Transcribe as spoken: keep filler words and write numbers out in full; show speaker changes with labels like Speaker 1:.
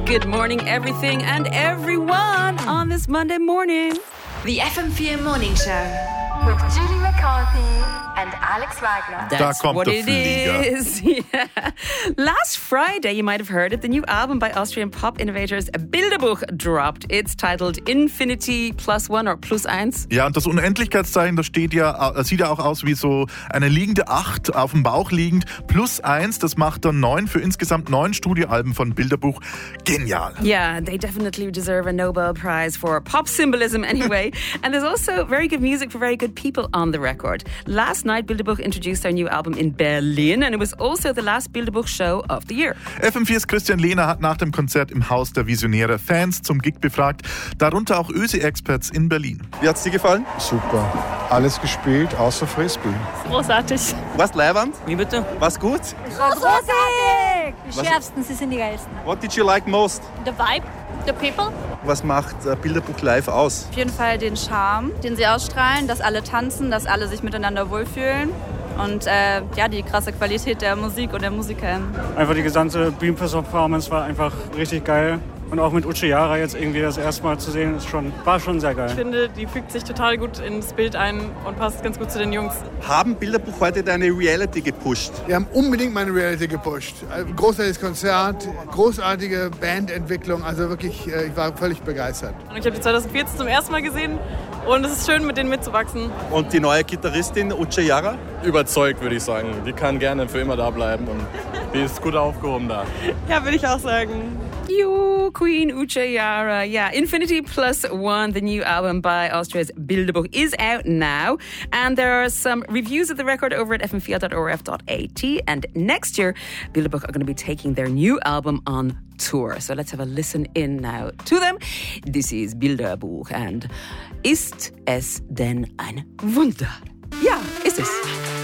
Speaker 1: Good morning, everything and everyone on this Monday morning.
Speaker 2: The F M four Morning Show with Julie McCarthy and Alex Wagner.
Speaker 1: That's
Speaker 3: da kommt
Speaker 1: what
Speaker 3: der
Speaker 1: it
Speaker 3: Flieger.
Speaker 1: is. Yeah. Last Friday, you might have heard it, the new album by Austrian pop innovators Bilderbuch dropped. It's titled Infinity Plus One or Plus Eins.
Speaker 3: Ja, und das Unendlichkeitszeichen, das steht ja, das sieht ja auch aus wie so eine liegende Acht auf dem Bauch liegend. Plus eins, das macht dann neun für insgesamt neun Studioalben von Bilderbuch. Genial.
Speaker 1: Yeah, they definitely deserve a Nobel Prize for pop symbolism anyway. And there's also very good music for very good people on the record. Last night, Bilderbuch introduced their new album in Berlin, and it was also the last Bilderbuch show of the year.
Speaker 3: F M vier's Christian Lehner hat nach dem Konzert im Haus der Visionäre Fans zum Gig befragt, darunter auch Ösi-Experts in Berlin.
Speaker 4: Wie hat's dir gefallen?
Speaker 5: Super. Alles gespielt, außer Frisbee.
Speaker 6: Großartig.
Speaker 4: War's leiwand?
Speaker 6: Wie bitte?
Speaker 4: War's gut?
Speaker 7: Großartig! Die
Speaker 4: Was-
Speaker 7: schärfsten, sie sind die geilsten.
Speaker 4: What did you like most?
Speaker 6: The vibe, the people.
Speaker 4: Was macht äh, Bilderbuch live aus?
Speaker 8: Auf jeden Fall den Charme, den sie ausstrahlen, dass alle tanzen, dass alle sich miteinander wohlfühlen und äh, ja, die krasse Qualität der Musik und der Musiker.
Speaker 9: Einfach die gesamte Beam-Performance war einfach richtig geil. Und auch mit Uche Jara jetzt irgendwie das erste Mal zu sehen, ist schon, war schon sehr geil.
Speaker 10: Ich finde, die fügt sich total gut ins Bild ein und passt ganz gut zu den Jungs.
Speaker 4: Haben Bilderbuch heute deine Reality gepusht?
Speaker 11: Wir haben unbedingt meine Reality gepusht. Ein großartiges Konzert, großartige Bandentwicklung, also wirklich, äh, ich war völlig begeistert.
Speaker 10: Und ich habe die zwanzig vierzehn zum ersten Mal gesehen und es ist schön, mit denen mitzuwachsen.
Speaker 4: Und die neue Gitarristin Uche Jara?
Speaker 12: Überzeugt, würde ich sagen. Die kann gerne für immer da bleiben und die ist gut aufgehoben da.
Speaker 10: Ja, würde ich auch sagen.
Speaker 1: You, Queen Uche Jara. Yeah, Infinity Plus One, the new album by Austria's Bilderbuch, is out now. And there are some reviews of the record over at f m four dot o r f dot a t. And next year, Bilderbuch are going to be taking their new album on tour. So let's have a listen in now to them. This is Bilderbuch and Ist es denn ein Wunder? Ja, ist es.